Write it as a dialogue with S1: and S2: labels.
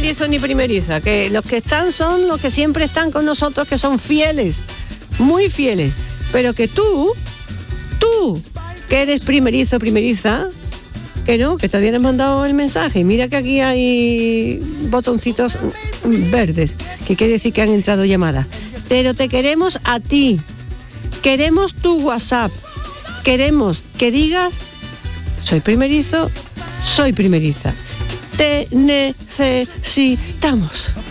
S1: primerizo ni primeriza, que los que están son los que siempre están con nosotros, que son fieles, muy fieles, pero que tú, que eres primerizo, primeriza, que no, que todavía no has mandado el mensaje. Mira que aquí hay botoncitos verdes, que quiere decir que han entrado llamadas. Pero te queremos a ti, queremos tu WhatsApp, queremos que digas, soy primerizo, soy primeriza. Te necesitamos.